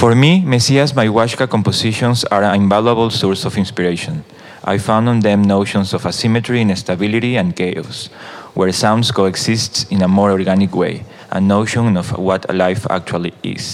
For me, Messias Mayhuasca compositions are an invaluable source of inspiration. I found on them notions of asymmetry, instability, and chaos, where sounds coexist in a more organic way, a notion of what life actually is.